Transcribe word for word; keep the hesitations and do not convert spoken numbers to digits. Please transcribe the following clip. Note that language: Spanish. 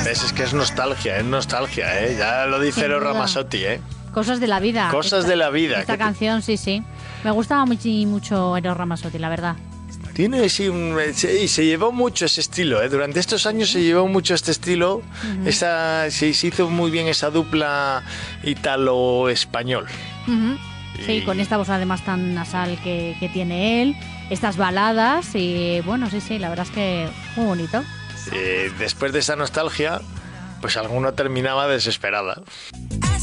¿Ves? Es que es nostalgia, es nostalgia, ¿eh? Ya lo dice Eros Ramazzotti, ¿eh? Cosas de la vida. Cosas esta, de la vida. Esta canción, sí, sí. Me gustaba mucho, mucho Eros Ramazzotti, la verdad. Tiene, sí, un, sí, se llevó mucho ese estilo, ¿eh? Durante estos años se llevó mucho este estilo. Uh-huh. Esa, se, se hizo muy bien esa dupla italo-español. Uh-huh. Sí, y... con esta voz además tan nasal que, que tiene él, estas baladas y bueno, sí, sí, la verdad es que muy bonito. Eh, después de esa nostalgia, pues alguno terminaba desesperada.